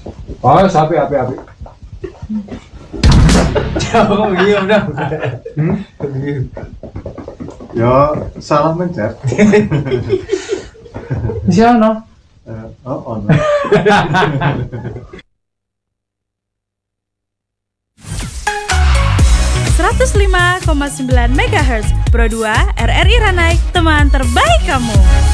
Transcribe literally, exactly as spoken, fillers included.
Oh, sapi api api. Jauh iya udah. Hmm? Ya salah mencet. Di sana. Eh, oh, on. seratus lima koma sembilan megahertz Pro dua R R I Ranai, teman terbaik kamu.